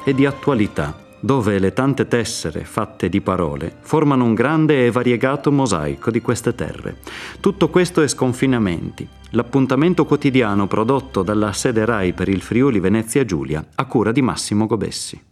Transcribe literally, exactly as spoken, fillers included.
e di attualità, dove le tante tessere fatte di parole formano un grande e variegato mosaico di queste terre. Tutto questo è Sconfinamenti, l'appuntamento quotidiano prodotto dalla sede Rai per il Friuli Venezia Giulia a cura di Massimo Gobessi.